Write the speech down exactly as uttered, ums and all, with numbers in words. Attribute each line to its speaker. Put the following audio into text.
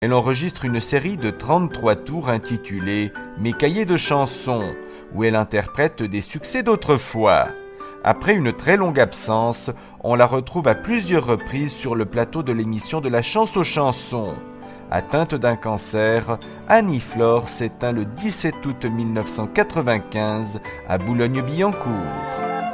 Speaker 1: Elle enregistre une série de trente-trois tours intitulée « Mes cahiers de chansons » où elle interprète des succès d'autrefois. Après une très longue absence, on la retrouve à plusieurs reprises sur le plateau de l'émission de la Chance aux chansons. Atteinte d'un cancer, Annie Flore s'éteint le dix-sept août mille neuf cent quatre-vingt-quinze à Boulogne-Billancourt.